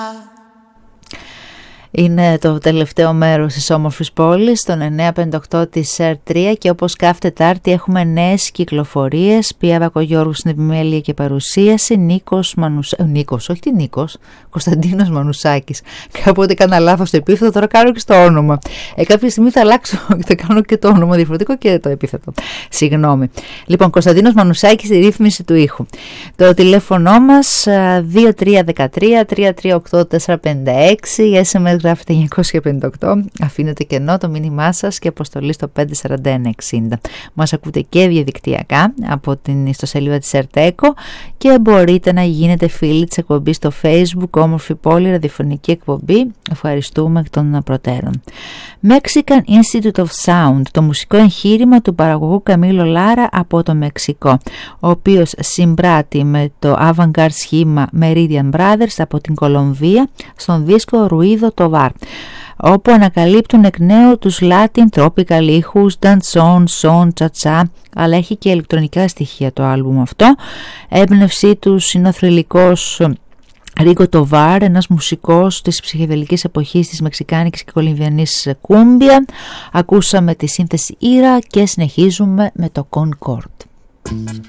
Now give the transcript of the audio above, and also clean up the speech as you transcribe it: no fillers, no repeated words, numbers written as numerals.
Είναι το τελευταίο μέρος της όμορφης πόλης, στον 958 της ΣΕΡ3, και όπως κάθε Τετάρτη έχουμε νέες κυκλοφορίες. Πία Βακογιώργου στην επιμέλεια και παρουσίαση, Κωνσταντίνος Μανουσάκης. Κάποτε έκανα λάθος το επίθετο, τώρα κάνω και στο όνομα. Κάποια στιγμή θα αλλάξω και θα κάνω και το όνομα διαφορετικό και το επίθετο. Συγγνώμη. Λοιπόν, Κωνσταντίνος Μανουσάκης στη ρύθμιση του ήχου. Το τηλέφωνο μας 2313 338 456, η SMS γράφετε 958, αφήνετε κενό το μήνυμά σας και αποστολή στο 54160. Μας ακούτε και διαδικτυακά από την ιστοσελίδα της ΕΡΤΕΚΟ και μπορείτε να γίνετε φίλοι της εκπομπής στο Facebook, όμορφη πόλη, ραδιοφωνική εκπομπή. Ευχαριστούμε εκ των προτέρων. Mexican Institute of Sound, το μουσικό εγχείρημα του παραγωγού Καμίλο Λάρα από το Μεξικό, ο οποίος συμπράττει με το avant-garde σχήμα Meridian Brothers από την Κολομβία στον δίσκο Ruido Tovar, όπου ανακαλύπτουν εκ νέου τους Latin tropical ήχους, dancehall, son, cha-cha, αλλά έχει και ηλεκτρονικά στοιχεία το άλμπουμ αυτό. Έμπνευσή τους είναι ο θρυλικός Ρίγκο Τοβάρ, ένας μουσικός της ψυχεδελικής εποχής της μεξικάνικης και κολυμβιανής κούμπια. Ακούσαμε τη σύνθεση Ήρα και συνεχίζουμε με το Concord.